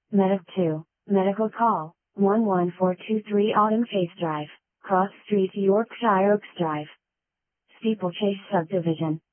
Medic 2, Medical Call, 11423 Autumn Chase Drive, Cross Street, Yorkshire Oaks Drive. Steeplechase Subdivision.